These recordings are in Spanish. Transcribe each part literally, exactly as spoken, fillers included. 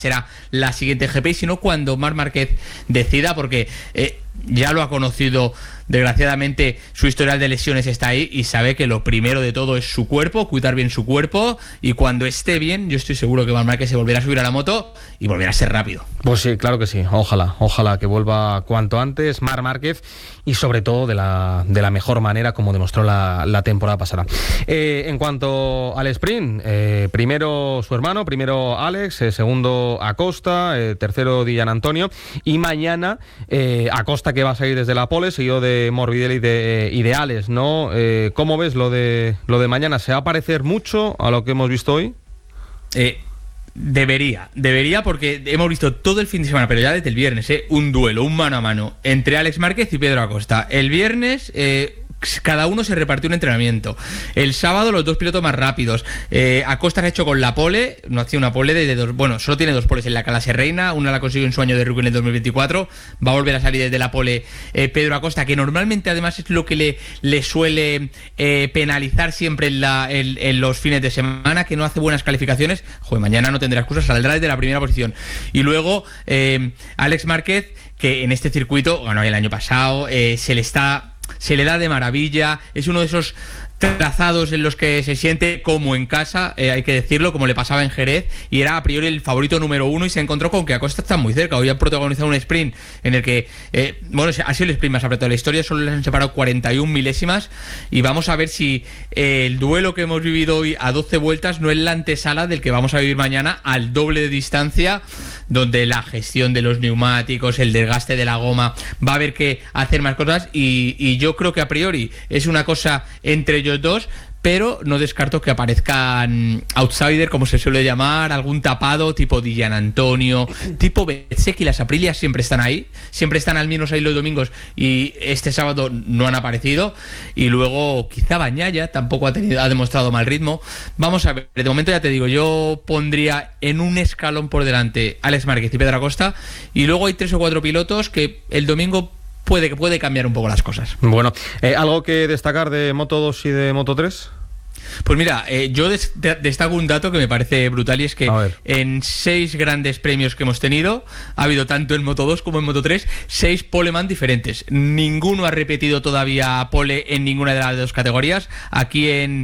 será la siguiente G P, sino cuando Marc Márquez decida, porque eh, ya lo ha conocido, desgraciadamente su historial de lesiones está ahí y sabe que lo primero de todo es su cuerpo, cuidar bien su cuerpo, y cuando esté bien yo estoy seguro que Marc Márquez se volverá a subir a la moto y volverá a ser rápido. Pues sí, claro que sí, ojalá, ojalá que vuelva cuanto antes Marc Márquez, y sobre todo de la, de la mejor manera, como demostró la, la temporada pasada. Eh, en cuanto al sprint, eh, primero su hermano, primero Alex, eh, segundo Acosta, eh, tercero Di Giannantonio, y mañana eh, Acosta, que va a salir desde la pole, seguido de Morbidelli y de, y de Alex, ¿no? Eh, ¿Cómo ves lo de, lo de mañana? ¿Se va a parecer mucho a lo que hemos visto hoy? Eh... Debería, debería porque hemos visto todo el fin de semana, pero ya desde el viernes, ¿eh? un duelo, un mano a mano entre Alex Márquez y Pedro Acosta. El viernes eh, cada uno se repartió un entrenamiento. El sábado los dos pilotos más rápidos. Eh, Acosta se ha hecho con la pole, no hacía una pole de, de dos, bueno, solo tiene dos poles en la Calase Reina, una la consiguió en su año de rookie en el dos mil veinticuatro, va a volver a salir desde la pole eh, Pedro Acosta, que normalmente además es lo que le, le suele eh, penalizar siempre en, la, en, en los fines de semana, que no hace buenas calificaciones. Joder, mañana no tendrá excusas, saldrá desde la primera posición. Y luego eh, Alex Márquez, que en este circuito ganó el año pasado, eh, se le está se le da de maravilla, es uno de esos trazados en los que se siente como en casa, eh, hay que decirlo, como le pasaba en Jerez, y era a priori el favorito número uno, y se encontró con que Acosta está muy cerca. Hoy han protagonizado un sprint en el que, eh, bueno, ha sido el sprint más apretado de la historia, solo les han separado cuarenta y una milésimas, y vamos a ver si eh, el duelo que hemos vivido hoy a doce vueltas no es la antesala del que vamos a vivir mañana al doble de distancia, donde la gestión de los neumáticos, el desgaste de la goma, va a haber que hacer más cosas, y, y yo creo que a priori es una cosa entre ellos dos, pero no descarto que aparezcan outsider, como se suele llamar, algún tapado tipo Di Giannantonio, tipo Bezzecchi. Las Aprilias siempre están ahí, siempre están al menos ahí los domingos, y este sábado no han aparecido. Y luego quizá Bagnaia tampoco ha, tenido, ha demostrado mal ritmo. Vamos a ver, de momento ya te digo, yo pondría en un escalón por delante Alex Márquez y Pedro Acosta, y luego hay tres o cuatro pilotos que el domingo puede que puede cambiar un poco las cosas. Bueno, eh, ¿algo que destacar de Moto dos y de Moto tres? Pues mira, eh, yo des- de- destaco un dato que me parece brutal, y es que en seis grandes premios que hemos tenido, ha habido tanto en Moto dos como en Moto tres, seis poleman diferentes. Ninguno ha repetido todavía pole en ninguna de las dos categorías. Aquí en,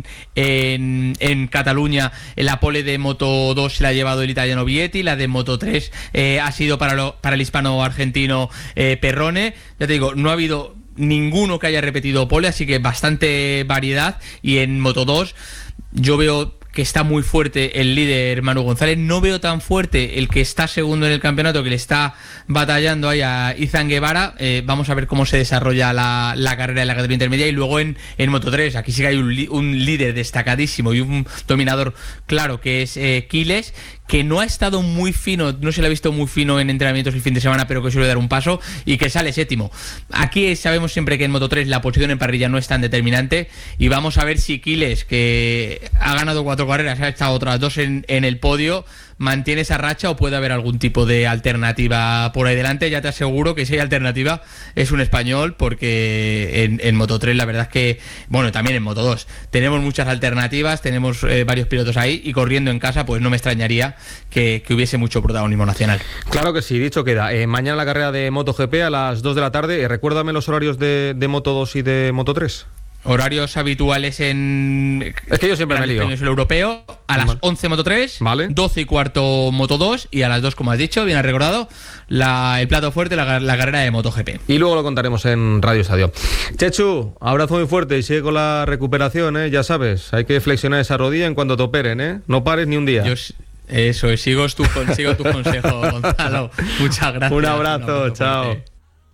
en, en Cataluña, la pole de Moto dos se la ha llevado el italiano Vietti, la de Moto tres eh, ha sido para, lo, para el hispano-argentino eh, Perrone. Ya te digo, no ha habido ninguno que haya repetido pole, así que bastante variedad. Y en Moto dos yo veo que está muy fuerte el líder Manu González, no veo tan fuerte el que está segundo en el campeonato, que le está batallando ahí a Izan Guevara. Eh, vamos a ver cómo se desarrolla la, la carrera de la categoría intermedia. Y luego en, en Moto tres, aquí sí que hay un, un líder destacadísimo y un dominador claro, que es eh, Quiles, que no ha estado muy fino, no se le ha visto muy fino en entrenamientos el fin de semana, pero que suele dar un paso, y que sale séptimo. Aquí sabemos siempre que en Moto tres la posición en parrilla no es tan determinante, y vamos a ver si Quiles, que ha ganado cuatro carreras, ha estado otras dos en, en el podio, mantiene esa racha, o puede haber algún tipo de alternativa por ahí delante. Ya te aseguro que si hay alternativa es un español, porque en, en Moto tres la verdad es que, bueno, también en Moto dos tenemos muchas alternativas, tenemos eh, varios pilotos ahí, y corriendo en casa pues no me extrañaría que, que hubiese mucho protagonismo nacional. Claro que sí, dicho queda. Eh, mañana la carrera de MotoGP a las dos de la tarde. Eh, recuérdame los horarios de, de Moto dos y de Moto tres. Horarios habituales en... Es que yo siempre me lío. En el europeo, a las once Moto tres, vale, doce y cuarto Moto dos, y a las dos, como has dicho, bien has recordado, la, el plato fuerte, la, la carrera de MotoGP. Y luego lo contaremos en Radio Estadio. Chechu, abrazo muy fuerte y sigue con la recuperación, ¿eh? Ya sabes, hay que flexionar esa rodilla en cuanto te operen, ¿eh? No pares ni un día. Yo, eso es, sigo tus sigo tu consejo, Gonzalo. Muchas gracias. Un abrazo, un chao. Fuerte.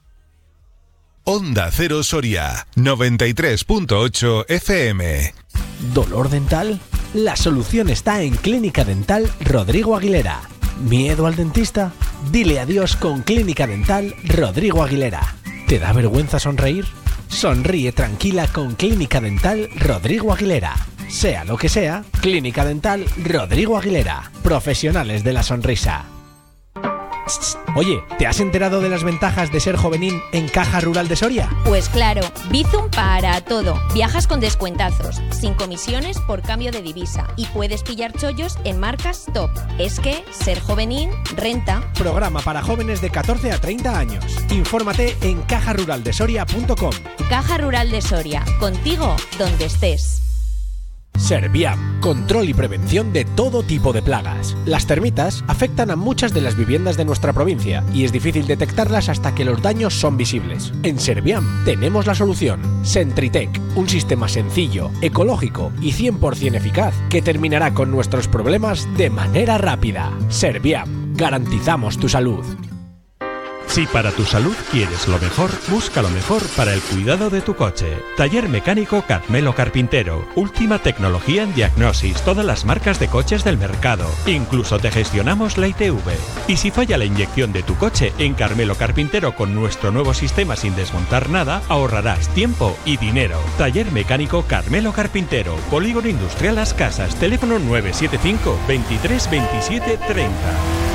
Onda Cero Soria, noventa y tres punto ocho F M. ¿Dolor dental? La solución está en Clínica Dental Rodrigo Aguilera. ¿Miedo al dentista? Dile adiós con Clínica Dental Rodrigo Aguilera. ¿Te da vergüenza sonreír? Sonríe tranquila con Clínica Dental Rodrigo Aguilera. Sea lo que sea, Clínica Dental Rodrigo Aguilera. Profesionales de la sonrisa. Oye, ¿te has enterado de las ventajas de ser jovenín en Caja Rural de Soria? Pues claro, Bizum para todo. Viajas con descuentazos, sin comisiones por cambio de divisa y puedes pillar chollos en marcas top. Es que ser jovenín renta. Programa para jóvenes de catorce a treinta años. Infórmate en caja rural de soria punto com. Caja Rural de Soria, contigo donde estés. Serviam, control y prevención de todo tipo de plagas. Las termitas afectan a muchas de las viviendas de nuestra provincia y es difícil detectarlas hasta que los daños son visibles. En Serviam tenemos la solución. Sentritec, un sistema sencillo, ecológico y cien por ciento eficaz que terminará con nuestros problemas de manera rápida. Serviam, garantizamos tu salud. Si para tu salud quieres lo mejor, busca lo mejor para el cuidado de tu coche. Taller Mecánico Carmelo Carpintero. Última tecnología en diagnosis, todas las marcas de coches del mercado. Incluso te gestionamos la I T V. Y si falla la inyección de tu coche, en Carmelo Carpintero con nuestro nuevo sistema sin desmontar nada, ahorrarás tiempo y dinero. Taller Mecánico Carmelo Carpintero. Polígono Industrial Las Casas. Teléfono nueve siete cinco, veintitrés, veintisiete, treinta.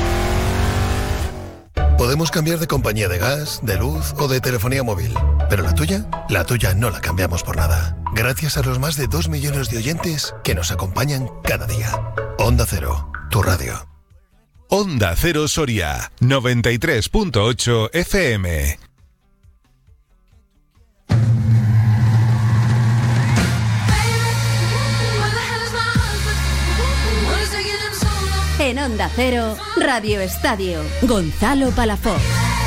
Podemos cambiar de compañía de gas, de luz o de telefonía móvil, pero la tuya, la tuya no la cambiamos por nada. Gracias a los más de dos millones de oyentes que nos acompañan cada día. Onda Cero, tu radio. Onda Cero Soria, noventa y tres punto ocho F M. En Onda Cero, Radio Estadio, Gonzalo Palafox.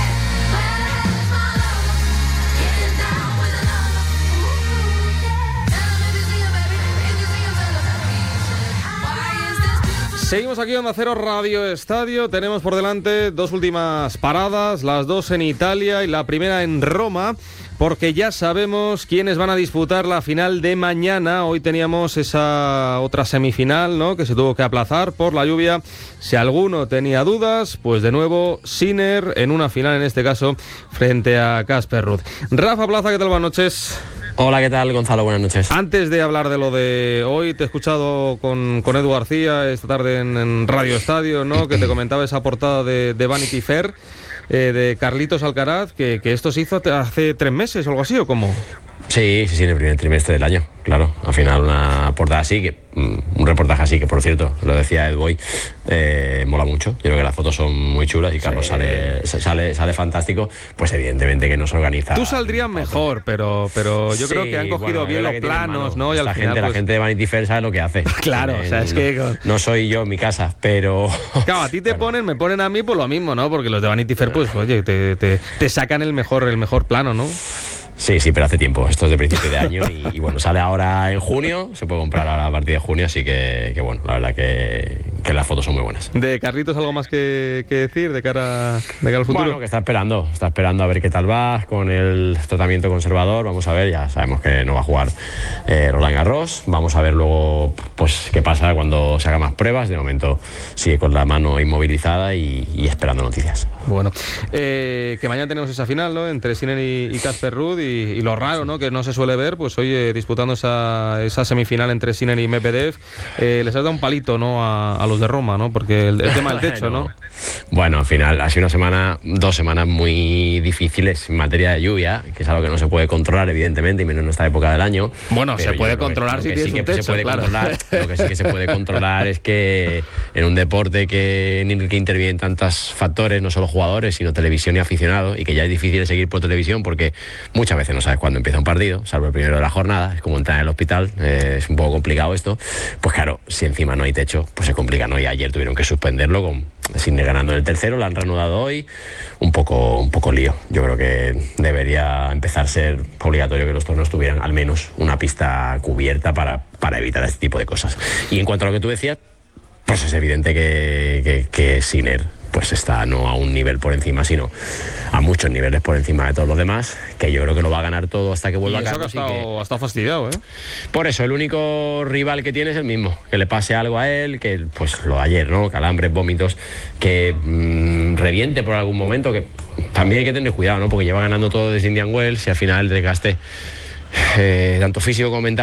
Seguimos aquí en Onda Cero, Radio Estadio. Tenemos por delante dos últimas paradas, las dos en Italia y la primera en Roma, porque ya sabemos quiénes van a disputar la final de mañana. Hoy teníamos esa otra semifinal, ¿no?, que se tuvo que aplazar por la lluvia. Si alguno tenía dudas, pues de nuevo Sinner en una final, en este caso frente a Casper Ruud. Rafa Plaza, ¿qué tal? Buenas noches. Hola, ¿qué tal, Gonzalo? Buenas noches. Antes de hablar de lo de hoy, te he escuchado con, con Edu García esta tarde en, en Radio Estadio, ¿no?, que te comentaba esa portada de, de Vanity Fair, eh, de Carlitos Alcaraz, que, que esto se hizo hace tres meses o algo así, ¿o cómo? Sí, sí, sí, en el primer trimestre del año, claro. Al final una portada así, que un reportaje así, que por cierto, lo decía Ed Boy, eh, mola mucho. Yo creo que las fotos son muy chulas y Carlos sí. sale, sale sale fantástico. Pues evidentemente que no se organiza. Tú saldrías mejor, pero pero yo sí, creo que han cogido bueno, bien los planos, ¿no? Y al la final, gente, pues... la gente de Vanity Fair sabe lo que hace. Claro, eh, o sea, es no, que... No soy yo en mi casa, pero... Claro, a ti te claro. ponen, me ponen a mí por lo mismo, ¿no? Porque los de Vanity Fair, pues, oye, te, te, te sacan el mejor, el mejor plano, ¿no? Sí, sí, pero hace tiempo, esto es de principio de año y, y bueno, sale ahora en junio, se puede comprar ahora a partir de junio, así que, que bueno, la verdad que, que las fotos son muy buenas. ¿De Carlitos algo más que, que decir de cara, de cara al futuro? Bueno, que está esperando, está esperando a ver qué tal va con el tratamiento conservador, vamos a ver, ya sabemos que no va a jugar eh, Roland Garros, vamos a ver luego pues qué pasa cuando se haga más pruebas, de momento sigue con la mano inmovilizada y, y esperando noticias. Bueno, eh, que mañana tenemos esa final, ¿no?, entre Sinner y Casper Ruud y, y lo raro, ¿no?, que no se suele ver, pues hoy eh, disputando esa, esa semifinal entre Sinner y Medvedev, eh, les has dado un palito, ¿no?, a, a los de Roma, ¿no?, porque el, el tema del techo, ¿no? Bueno, al final ha sido una semana, dos semanas muy difíciles en materia de lluvia, que es algo que no se puede controlar, evidentemente, y menos en esta época del año. Bueno, se puede controlar si tienes un techo, claro. Lo que sí que se puede controlar es que en un deporte que, en el que intervienen tantos factores, no solo jugadores, sino televisión y aficionados, y que ya es difícil seguir por televisión porque muchas veces no sabes cuándo empieza un partido, salvo el primero de la jornada, es como entrar en el hospital, eh, es un poco complicado esto. Pues claro, si encima no hay techo, pues se complica, ¿no? Y ayer tuvieron que suspenderlo con Sinner ganando el tercero, lo han reanudado hoy, un poco, un poco lío. Yo creo que debería empezar a ser obligatorio que los torneos tuvieran al menos una pista cubierta para, para evitar este tipo de cosas. Y en cuanto a lo que tú decías, pues es evidente que, que, que Sinner pues está no a un nivel por encima, sino a muchos niveles por encima de todos los demás, que yo creo que lo va a ganar todo hasta que vuelva a Carlos. Y eso que ha estado, ha estado fastidiado, ¿eh? Por eso, el único rival que tiene es el mismo, que le pase algo a él, que pues lo de ayer, ¿no? Calambres, vómitos, que mmm, reviente por algún momento, que también hay que tener cuidado, ¿no? Porque lleva ganando todo desde Indian Wells y al final el desgaste, eh, tanto físico como mental,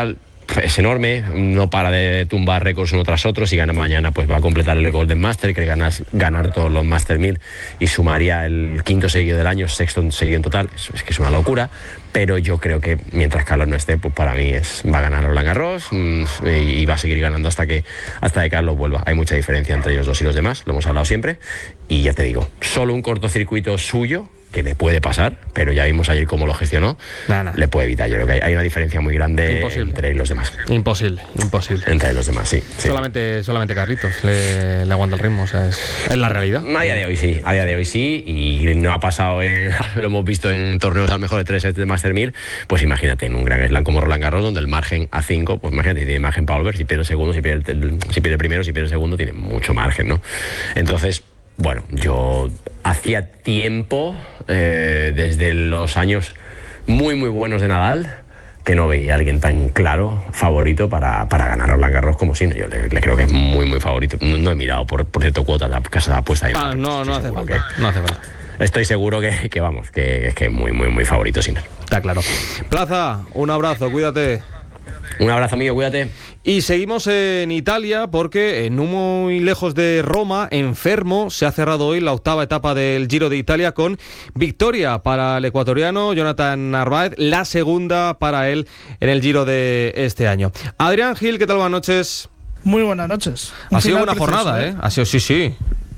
es enorme, no para de tumbar récords uno tras otro. Si gana mañana, pues va a completar el Golden Master, que ganar, ganar todos los Master mil y sumaría el quinto seguido del año, sexto seguido en total. Es, es que es una locura, pero yo creo que mientras Carlos no esté, pues para mí es, va a ganar Roland Garros mmm, y va a seguir ganando hasta que, hasta que Carlos vuelva. Hay mucha diferencia entre ellos dos y los demás, lo hemos hablado siempre, y ya te digo, solo un cortocircuito suyo, que le puede pasar, pero ya vimos ayer cómo lo gestionó, nah, nah. le puede evitar. Yo creo que hay, hay una diferencia muy grande imposible. entre los demás. Imposible, imposible. Entre los demás, sí. sí. Solamente, solamente Carlitos le, le aguanta el ritmo, o sea, es, es la realidad. A día de hoy sí, a día de hoy sí, y no ha pasado, en, lo hemos visto en torneos al mejor de tres sets de Master mil, pues imagínate, en un gran slam como Roland Garros, donde el margen a cinco, pues imagínate, tiene margen para volver, si pierde el segundo, si pierde el, si pierde el primero, si pierde el segundo, tiene mucho margen, ¿no? Entonces, bueno, yo hacía tiempo, eh, desde los años muy muy buenos de Nadal, que no veía a alguien tan claro favorito para, para ganar Roland Garros como Sinner. Yo le, le creo que es muy muy favorito. No, no he mirado por, por cierto cuota la casa de apuesta. Ah, no, no hace falta, que, no hace falta. Estoy seguro que, que vamos, que es que muy muy muy favorito Sinner. Está claro. Plaza, un abrazo, cuídate. Un abrazo amigo, cuídate. Y seguimos en Italia porque eh, no muy lejos de Roma, en Fermo, se ha cerrado hoy la octava etapa del Giro de Italia con victoria para el ecuatoriano Jonathan Narváez, la segunda para él en el Giro de este año. Adrián Gil, ¿qué tal? Buenas noches. Muy buenas noches. Un ha sido buena jornada, ¿eh? Ha sido, sí, sí.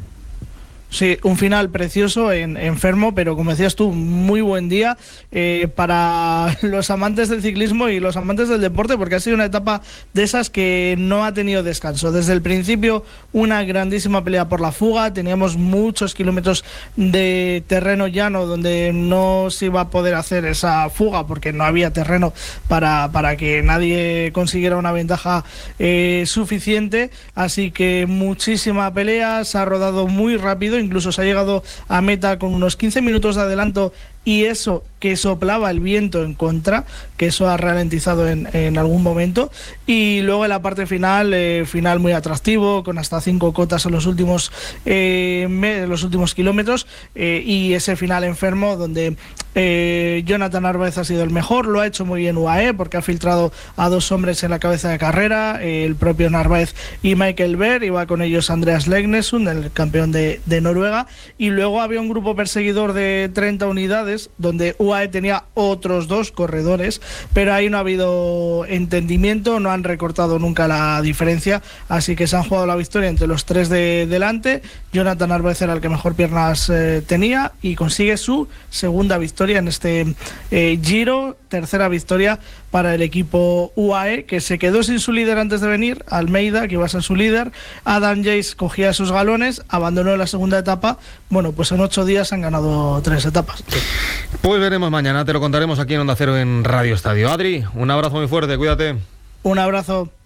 Sí, un final precioso en, en Fermo, pero como decías tú, muy buen día eh, para los amantes del ciclismo y los amantes del deporte, porque ha sido una etapa de esas que no ha tenido descanso. Desde el principio, una grandísima pelea por la fuga, teníamos muchos kilómetros de terreno llano donde no se iba a poder hacer esa fuga porque no había terreno para, para que nadie consiguiera una ventaja eh, suficiente, así que muchísima pelea, se ha rodado muy rápido, incluso se ha llegado a meta con unos quince minutos de adelanto, y eso que soplaba el viento en contra, que eso ha ralentizado en, en algún momento, y luego en la parte final, eh, final muy atractivo, con hasta cinco cotas en los últimos eh, me, los últimos kilómetros, eh, y ese final enfermo donde eh, Jonathan Narváez ha sido el mejor, lo ha hecho muy bien U A E porque ha filtrado a dos hombres en la cabeza de carrera, eh, el propio Narváez y Michael Berg, iba con ellos Andreas Legnesund, el campeón de, de Noruega, y luego había un grupo perseguidor de treinta unidades donde U A E tenía otros dos corredores, pero ahí no ha habido entendimiento, no han recortado nunca la diferencia, así que se han jugado la victoria entre los tres de delante. Jonathan Narváez era el que mejor piernas eh, tenía y consigue su segunda victoria en este eh, Giro, tercera victoria para el equipo U A E, que se quedó sin su líder antes de venir, Almeida, que iba a ser su líder. Adam Yates cogía sus galones, abandonó la segunda etapa. Bueno, pues en ocho días han ganado tres etapas. Pues veremos mañana, te lo contaremos aquí en Onda Cero en Radio Estadio. Adri, un abrazo muy fuerte, cuídate. Un abrazo.